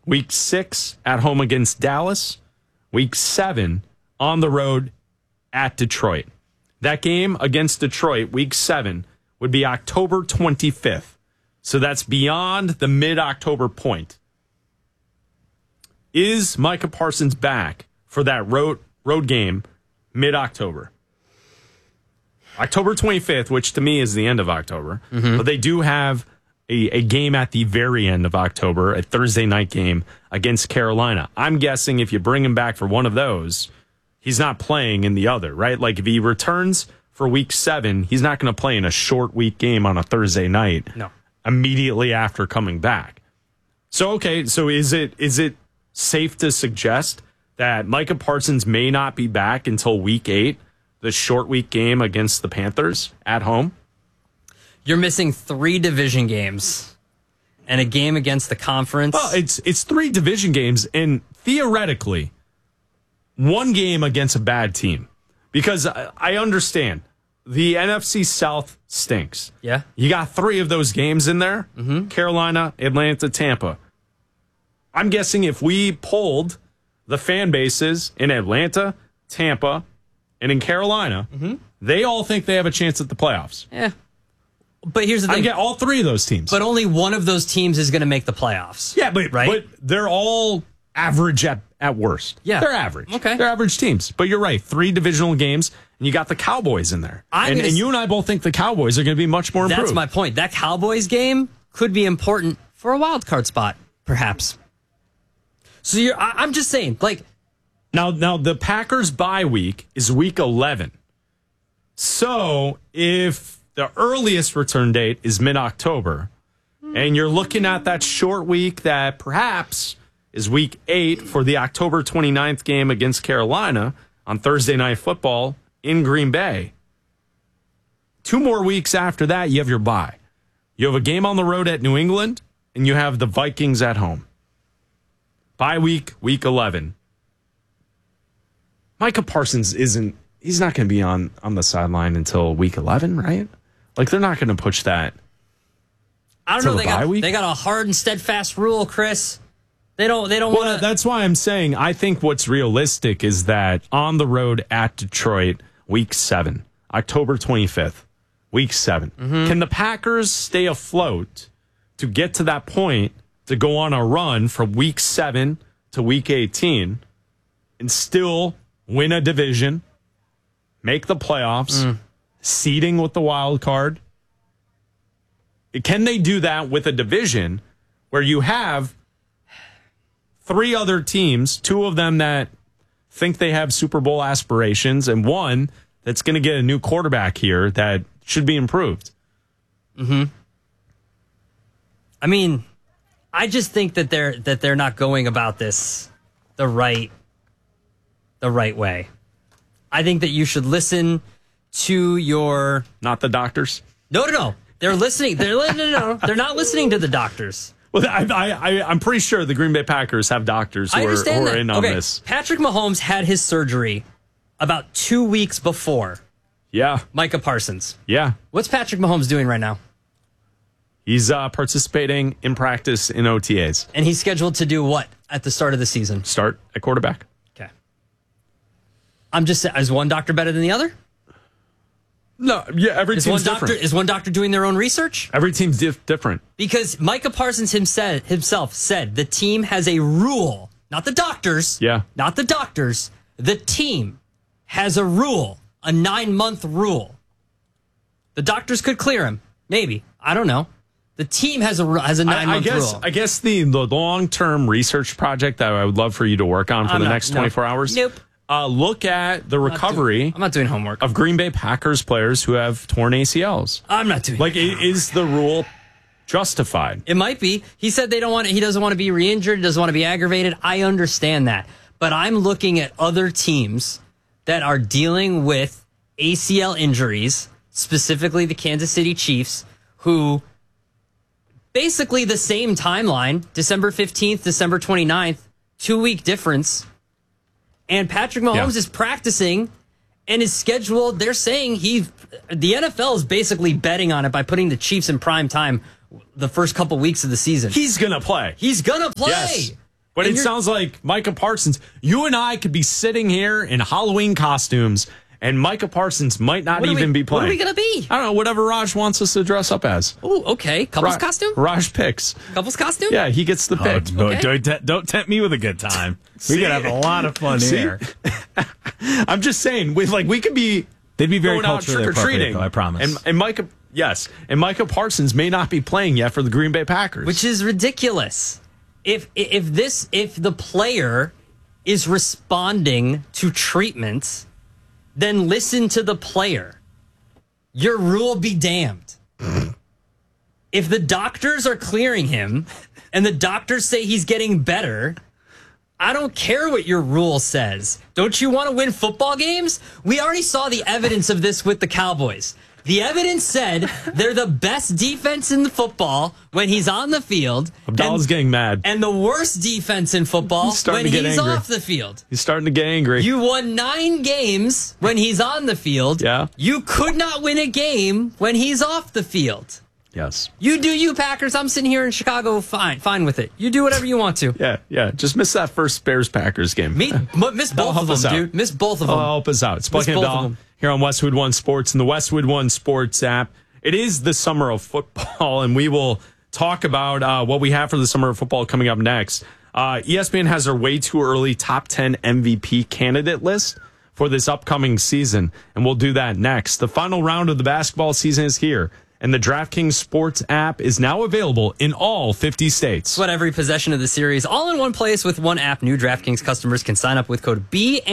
Week 6 at home against Dallas. Week 7 on the road at Detroit. That game against Detroit, week 7, would be October 25th. So that's beyond the mid-October point. Is Micah Parsons back for that road game mid-October? October 25th, which to me is the end of October. But they do have a game at the very end of October, a Thursday night game against Carolina. I'm guessing if you bring him back for one of those, he's not playing in the other, right? Like if he returns for week 7, he's not going to play in a short week game on a Thursday night immediately after coming back. So, okay, so is it safe to suggest that Micah Parsons may not be back until week 8, the short week game against the Panthers at home? You're missing 3 division games and a game against the conference. Well, it's 3 division games and theoretically 1 game against a bad team. Because I understand the NFC South stinks. Yeah. You got 3 of those games in there. Carolina, Atlanta, Tampa. I'm guessing if we polled the fan bases in Atlanta, Tampa, and in Carolina, they all think they have a chance at the playoffs. Yeah. But here's the thing. I get all 3 of those teams. But only one of those teams is going to make the playoffs. Yeah, but they're all average at worst. Yeah. They're average. Okay. They're average teams. But you're right. 3 divisional games, and you got the Cowboys in there. And you and I both think the Cowboys are going to be much more improved. That's my point. That Cowboys game could be important for a wild card spot, perhaps. So I'm just saying, like... Now the Packers bye week is week 11. So if the earliest return date is mid-October, and you're looking at that short week that perhaps is week 8 for the October 29th game against Carolina on Thursday Night Football in Green Bay. 2 more weeks after that, you have your bye. You have a game on the road at New England, and you have the Vikings at home. Bye week, week 11. Micah Parsons he's not going to be on the sideline until week 11, right? Like, they're not going to push that. I don't know. They got a hard and steadfast rule, Chris. They don't want to. That's why I'm saying I think what's realistic is that on the road at Detroit, week 7, October 25th, week 7. Can the Packers stay afloat to get to that point to go on a run from week 7 to week 18 and still win a division, make the playoffs, seeding with the wild card? Can they do that with a division where you have 3 other teams, 2 of them that think they have Super Bowl aspirations, and 1 that's going to get a new quarterback here that should be improved? I mean, I just think that they're not going about this the right way. I think that you should listen to your... Not the doctors? No. They're listening. No. They're not listening to the doctors. Well, I'm pretty sure the Green Bay Packers have doctors who are in on this. Patrick Mahomes had his surgery about 2 weeks before. Yeah. Micah Parsons. Yeah. What's Patrick Mahomes doing right now? He's participating in practice in OTAs. And he's scheduled to do what at the start of the season? Start at quarterback. Okay. I'm just saying, is one doctor better than the other? No, yeah, every team's different. Is one doctor doing their own research? Every team's different. Because Micah Parsons himself said the team has a rule, not the doctors. Yeah. Not the doctors. The team has a rule, a 9-month rule. The doctors could clear him. Maybe. I don't know. The team has a 9-month rule. I guess the long-term research project that I would love for you to work on for the next 24 hours. Nope. Look at the recovery. I'm not doing homework. Of Green Bay Packers players who have torn ACLs. I'm not doing. Is the rule justified? It might be. He said he doesn't want to be re-injured. He doesn't want to be aggravated. I understand that, but I'm looking at other teams that are dealing with ACL injuries, specifically the Kansas City Chiefs, who basically the same timeline, December 15th, December 29th, 2-week difference. And Patrick Mahomes is practicing and is scheduled. They're saying the NFL is basically betting on it by putting the Chiefs in prime time the first couple weeks of the season. He's going to play. He's going to play. Yes. But it sounds like Micah Parsons, you and I could be sitting here in Halloween costumes, and Micah Parsons might not even be playing. What are we going to be? I don't know, whatever Raj wants us to dress up as. Oh, okay. Couples costume? Raj picks. Couples costume? Yeah, he gets the pick. Don't tempt me with a good time. We could have a lot of fun here. I'm just saying, we could be. They'd be very going out culturally trick-or-treating. I promise. And Micah, yes, and Micah Parsons may not be playing yet for the Green Bay Packers, which is ridiculous. If the player is responding to treatment, then listen to the player. Your rule be damned. If the doctors are clearing him and the doctors say he's getting better, I don't care what your rule says. Don't you want to win football games? We already saw the evidence of this with the Cowboys. The evidence said they're the best defense in the football when he's on the field. Abdallah's getting mad. And the worst defense in football when he's off the field. He's starting to get angry. You won 9 games when he's on the field. Yeah. You could not win a game when he's off the field. Yes. You do you, Packers. I'm sitting here in Chicago, fine with it. You do whatever you want to. Yeah. Just miss that first Bears-Packers game. Miss both of them, dude. Miss both of them. Help us out. It's Buck and Abdallah here on Westwood One Sports and the Westwood One Sports app. It is the summer of football, and we will talk about what we have for the summer of football coming up next. ESPN has their way too early top 10 MVP candidate list for this upcoming season, and we'll do that next. The final round of the basketball season is here, and the DraftKings Sports app is now available in all 50 states. What every possession of the series, all in one place with one app. New DraftKings customers can sign up with code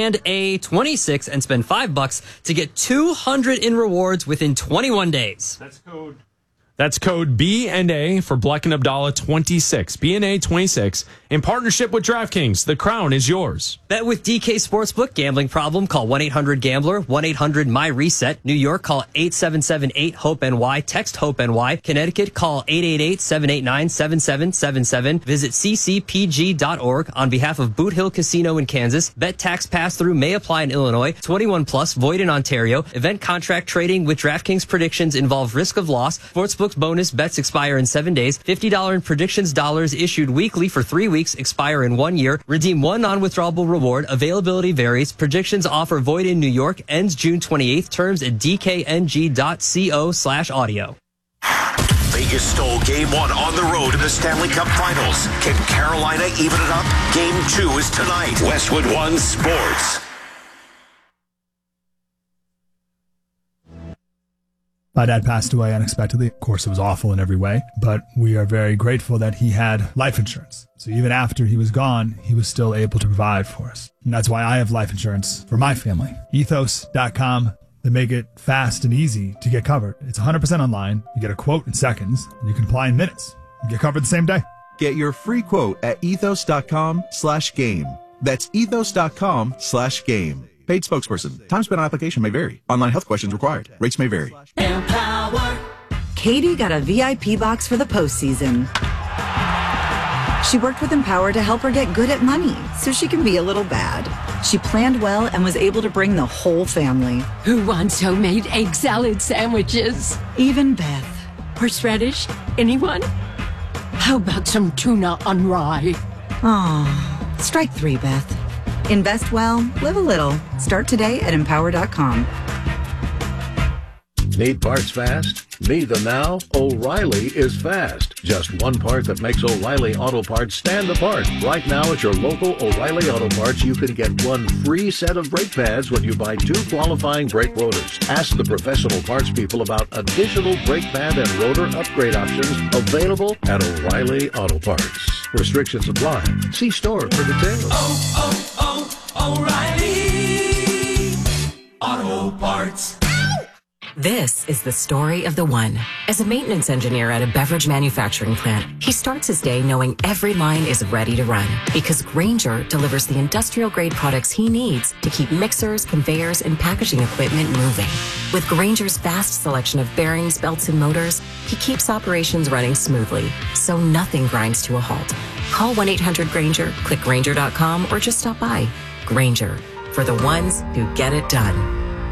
B&A26 and spend $5 to get $200 in rewards within 21 days. That's code B&A for Black and Abdallah 26. B&A 26 in partnership with DraftKings. The crown is yours. Bet with DK Sportsbook. Gambling problem? Call 1-800-GAMBLER. 1-800-MY-RESET. New York, call 877-8-HOPE-NY. Text HOPE-NY. Connecticut, call 888-789-7777. Visit ccpg.org. On behalf of Boot Hill Casino in Kansas, bet tax pass-through may apply in Illinois. 21 plus, void in Ontario. Event contract trading with DraftKings predictions involve risk of loss. Sportsbook bonus bets expire in 7 days. $50 in predictions dollars issued weekly for 3 weeks, expire in 1 year. Redeem one non-withdrawable reward. Availability varies. Predictions offer void in New York. Ends June 28th. Terms at dkng.co/audio. Vegas stole Game 1 on the road in the Stanley Cup Finals. Can Carolina even it up? Game 2 is tonight. Westwood One Sports. My dad passed away unexpectedly. Of course, it was awful in every way, but we are very grateful that he had life insurance. So even after he was gone, he was still able to provide for us. And that's why I have life insurance for my family. Ethos.com. They make it fast and easy to get covered. It's 100% online. You get a quote in seconds, and you can apply in minutes. You get covered the same day. Get your free quote at ethos.com/game. That's ethos.com/game. Paid spokesperson. Time spent on application may vary. Online health questions required. Rates may vary. Empower. Katie got a VIP box for the postseason. She worked with Empower to help her get good at money so she can be a little bad. She planned well and was able to bring the whole family. Who wants homemade egg salad sandwiches? Even Beth. Horseradish? Anyone? How about some tuna on rye? Aw, strike 3, Beth. Invest well, live a little. Start today at empower.com. Need parts fast? Need them now? O'Reilly is fast. Just one part that makes O'Reilly Auto Parts stand apart. Right now at your local O'Reilly Auto Parts, you can get one free set of brake pads when you buy 2 qualifying brake rotors. Ask the professional parts people about additional brake pad and rotor upgrade options available at O'Reilly Auto Parts. Restrictions apply. See store for details. O'Reilly Auto Parts. This is the story of the one. As a maintenance engineer at a beverage manufacturing plant, he starts his day knowing every line is ready to run because Grainger delivers the industrial-grade products he needs to keep mixers, conveyors, and packaging equipment moving. With Grainger's vast selection of bearings, belts, and motors, he keeps operations running smoothly, so nothing grinds to a halt. Call 1-800-GRAINGER, click Grainger.com, or just stop by. Grainger, for the ones who get it done.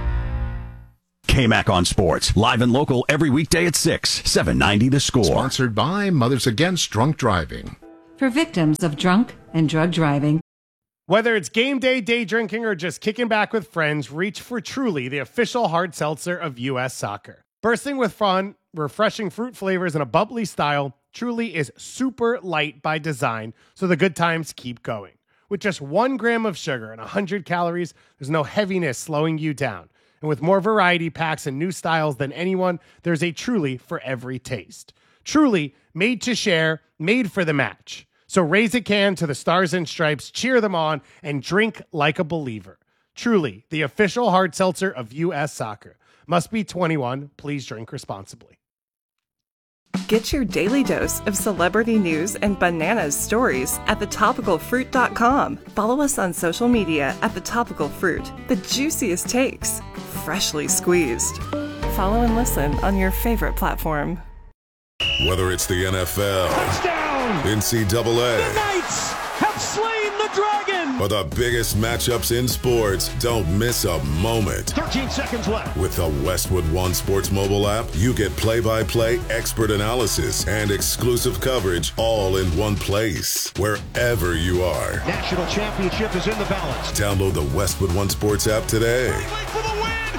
KMAC on Sports, live and local every weekday at 6, 790 The Score. Sponsored by Mothers Against Drunk Driving. for victims of drunk and drug driving. Whether it's game day, day drinking, or just kicking back with friends, reach for Truly, the official hard seltzer of U.S. Soccer. Bursting with fun, refreshing fruit flavors, and a bubbly style, Truly is super light by design, so the good times keep going. With just 1 gram of sugar and 100 calories, there's no heaviness slowing you down. And with more variety packs and new styles than anyone, there's a Truly for every taste. Truly, made to share, made for the match. So raise a can to the Stars and Stripes, cheer them on, and drink like a believer. Truly, the official hard seltzer of U.S. Soccer. Must be 21. Please drink responsibly. Get your daily dose of celebrity news and bananas stories at thetopicalfruit.com. Follow us on social media at The Topical Fruit. The juiciest takes, freshly squeezed. Follow and listen on your favorite platform. Whether it's the NFL, touchdown, NCAA, the Knights have slain the dragon, or the biggest matchups in sports, don't miss a moment. 13 seconds left. With the Westwood One Sports mobile app, you get play-by-play expert analysis and exclusive coverage all in one place, wherever you are. National championship is in the balance. Download the Westwood One Sports app today. For the win!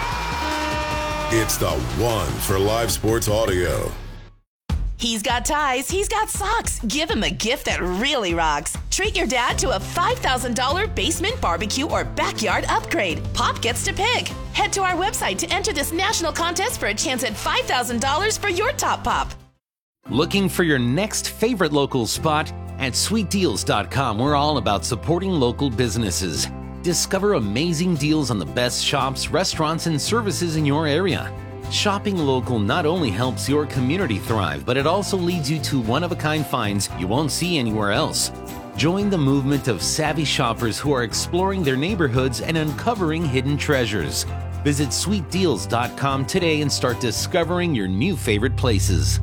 Yeah! It's the one for live sports audio. He's got ties, he's got socks. Give him a gift that really rocks. Treat your dad to a $5,000 basement barbecue or backyard upgrade. Pop gets to pick. Head to our website to enter this national contest for a chance at $5,000 for your top pop. Looking for your next favorite local spot? At sweetdeals.com, we're all about supporting local businesses. Discover amazing deals on the best shops, restaurants, and services in your area. Shopping local not only helps your community thrive, but it also leads you to one-of-a-kind finds you won't see anywhere else. Join the movement of savvy shoppers who are exploring their neighborhoods and uncovering hidden treasures. Visit sweetdeals.com today and start discovering your new favorite places.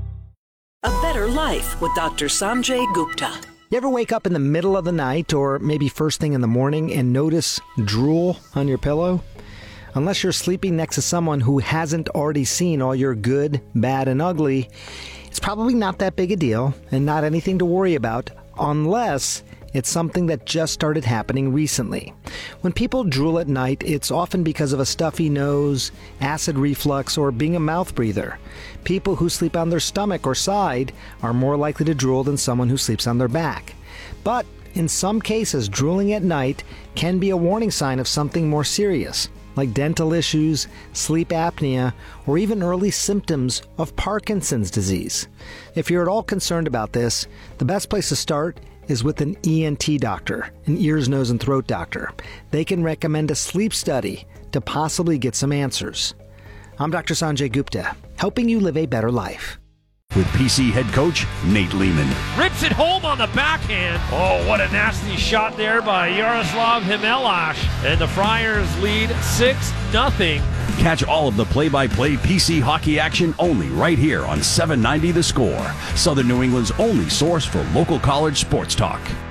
A better life with Dr. Sanjay Gupta. You ever wake up in the middle of the night or maybe first thing in the morning and notice drool on your pillow? Unless you're sleeping next to someone who hasn't already seen all your good, bad, and ugly, it's probably not that big a deal and not anything to worry about unless it's something that just started happening recently. When people drool at night, it's often because of a stuffy nose, acid reflux, or being a mouth breather. People who sleep on their stomach or side are more likely to drool than someone who sleeps on their back. But in some cases, drooling at night can be a warning sign of something more serious, like dental issues, sleep apnea, or even early symptoms of Parkinson's disease. If you're at all concerned about this, the best place to start is with an ENT doctor, an ears, nose, and throat doctor. They can recommend a sleep study to possibly get some answers. I'm Dr. Sanjay Gupta, helping you live a better life. With PC head coach Nate Lehman. Rips it home on the backhand. Oh, what a nasty shot there by Yaroslav Himelash. And the Friars lead 6-0. Catch all of the play-by-play PC hockey action only right here on 790 The Score, Southern New England's only source for local college sports talk.